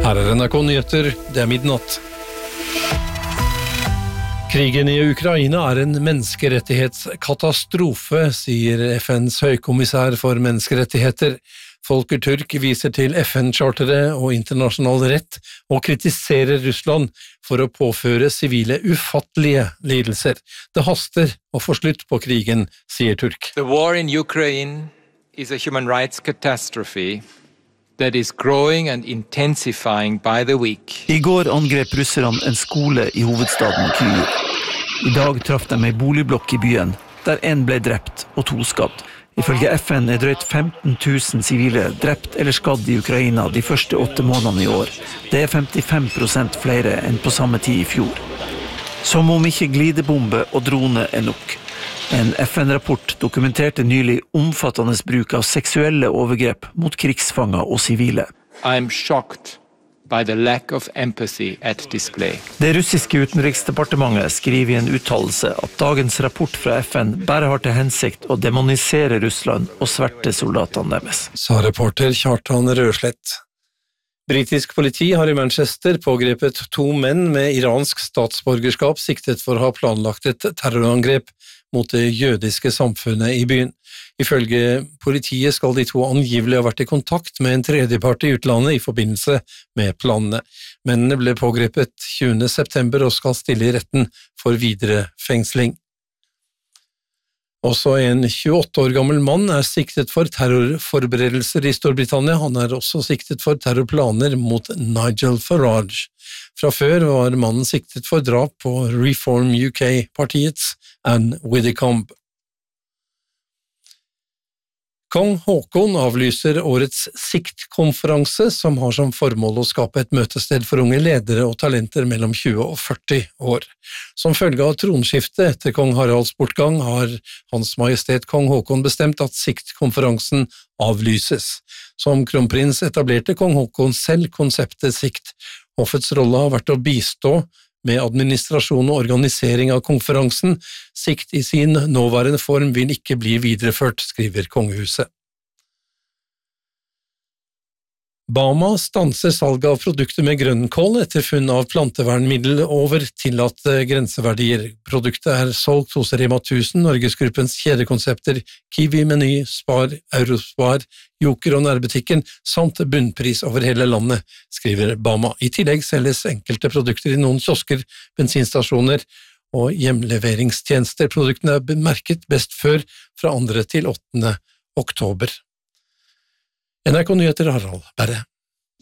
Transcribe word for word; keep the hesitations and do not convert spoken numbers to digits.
Her er N R K Nyheter, det er midnatt. Krigen i Ukraina er en menneskerettighetskatastrofe, sier F N's høykommissær for menneskerettigheter. Volker Turk viser til F N-charteret og internasjonal rett og kritiserer Russland for å påføre sivile ufattelige lidelser. Det haster å få slutt på krigen, sier Turk. The war in Ukraine is a human rights catastrophe that is growing and intensifying by the week. I går angrep russerne en skole i hovedstaden Kyiv. I dag traff de en boligblokk i byen, der en ble drept og to skadd. Ifølge F N er drøyt femten tusen sivile drept eller skadd i Ukraina de første åtte månedene i år. Det er femtifem prosent flere enn på samme tid i fjor. Som om ikke glidebombe og drone er nok. En F N-rapport dokumenterte nylig omfattende bruk av seksuelle overgrep mot krigsfanger og sivile. I'm shocked by the lack of empathy at display. Det russiske utenriksdepartementet skriver i en uttalelse at dagens rapport fra F N bare har til hensikt å demonisere Russland og sverte soldatene deres. Sa reporter Kjartan Røslett. Britisk politi har i Manchester pågrepet to menn med iransk statsborgerskap siktet for å ha planlagt et terrorangrep mot det jødiske samfunnet i byen. Ifølge politiet skal de to angivelig ha vært i kontakt med en tredjepart i utlandet i forbindelse med planene. Mennene ble pågrepet tjuende september og skal stille i retten for videre fengsling. Også en tjueåtte år gammel mann er siktet for terrorforberedelser i Storbritannia. Han er også siktet for terrorplaner mot Nigel Farage. Fra før var mannen siktet for drap på Reform U K-partiets Anne Widdecombe. Kong Haakon avlyser årets siktkonferanse, som har som formål å skape et møtested for unge ledere og talenter mellom tjue og førti år. Som følge av tronskiftet etter kong Haralds bortgang har Hans Majestet Kong Haakon bestemt at siktkonferansen avlyses. Som kronprins etablerte kong Haakon selv konseptet sikt. Hoffets rolle har vært å bistå med administrasjon og organisering av konferansen. Sikt i sin nåværende form vil ikke bli videreført, skriver kongehuset. Bama stanser salg av produkter med grønnkål etter funn av plantevernmiddel over tillatte grenseverdier. Produktet er solgt hos Rema tusen, Norgesgruppens kjedekonsepter Kiwi, Meny, Spar, Eurospar, Joker og nærbutikken, samt bunnpris over hele landet, skriver Bama. I tillegg selges enkelte produkter i noen kiosker, bensinstasjoner og hjemleveringstjenester. Produktene er bemerket best før fra andre til åttende oktober. N R K Nyheter, Harald Berre.